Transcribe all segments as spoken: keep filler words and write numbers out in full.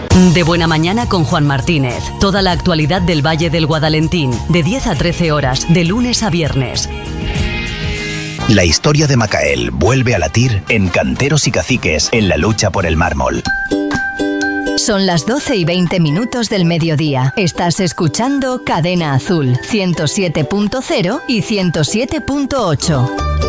De Buena Mañana con Juan Martínez. Toda la actualidad del Valle del Guadalentín, de diez a trece horas, de lunes a viernes. La historia de Macael vuelve a latir en Canteros y Caciques en la lucha por el mármol. Son las doce y veinte minutos del mediodía. Estás escuchando Cadena Azul, ciento siete punto cero y ciento siete punto ocho.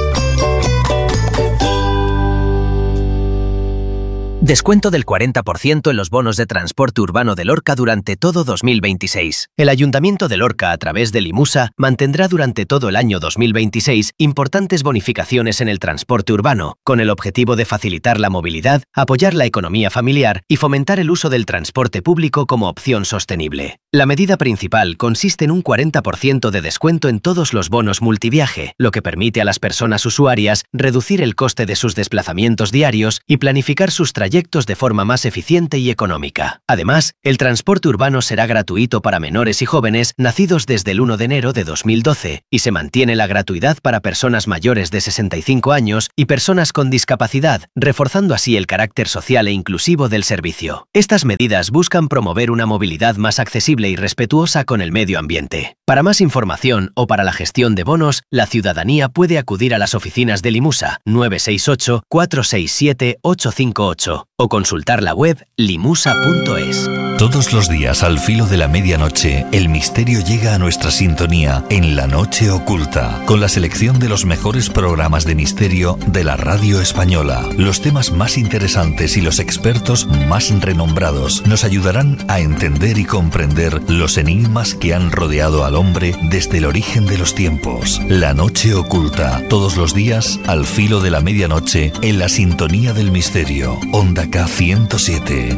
Descuento del cuarenta por ciento en los bonos de transporte urbano de Lorca durante todo dos mil veintiséis. El Ayuntamiento de Lorca, a través de Limusa, mantendrá durante todo el año dos mil veintiséis importantes bonificaciones en el transporte urbano, con el objetivo de facilitar la movilidad, apoyar la economía familiar y fomentar el uso del transporte público como opción sostenible. La medida principal consiste en un cuarenta por ciento de descuento en todos los bonos multiviaje, lo que permite a las personas usuarias reducir el coste de sus desplazamientos diarios y planificar sus trayectos de forma más eficiente y económica. Además, el transporte urbano será gratuito para menores y jóvenes nacidos desde el uno de enero de dos mil doce y se mantiene la gratuidad para personas mayores de sesenta y cinco años y personas con discapacidad, reforzando así el carácter social e inclusivo del servicio. Estas medidas buscan promover una movilidad más accesible y respetuosa con el medio ambiente. Para más información o para la gestión de bonos, la ciudadanía puede acudir a las oficinas de Limusa nueve seis ocho, cuatro seis siete, ocho cinco ocho o consultar la web limusa punto es. Todos los días al filo de la medianoche, el misterio llega a nuestra sintonía en La Noche Oculta, con la selección de los mejores programas de misterio de la radio española. Los temas más interesantes y los expertos más renombrados nos ayudarán a entender y comprender los enigmas que han rodeado al hombre desde el origen de los tiempos. La Noche Oculta, todos los días al filo de la medianoche en la sintonía del misterio. Onda K ciento siete.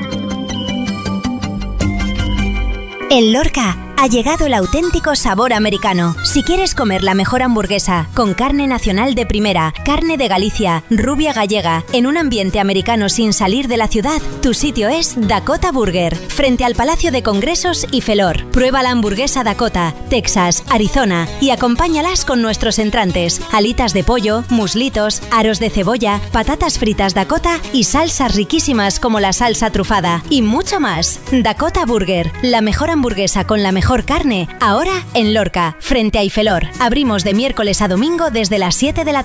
En Lorca ha llegado el auténtico sabor americano. Si quieres comer la mejor hamburguesa, con carne nacional de primera, carne de Galicia, rubia gallega, en un ambiente americano sin salir de la ciudad, tu sitio es Dakota Burger, frente al Palacio de Congresos y Felor. Prueba la hamburguesa Dakota, Texas, Arizona y acompáñalas con nuestros entrantes, alitas de pollo, muslitos, aros de cebolla, patatas fritas Dakota y salsas riquísimas como la salsa trufada y mucho más. Dakota Burger, la mejor hamburguesa con la mejor Mejor carne, ahora en Lorca, frente a Ifelor. Abrimos de miércoles a domingo desde las siete de la tarde.